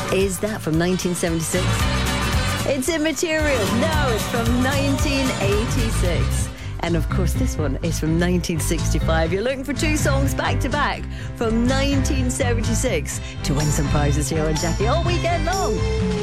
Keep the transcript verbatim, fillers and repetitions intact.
Is that from nineteen seventy-six? It's Immaterial. No, it's from nineteen eighty-six. And of course, this one is from nineteen sixty-five. You're looking for two songs back to back from nineteen seventy-six to win some prizes here on Jackie all weekend long.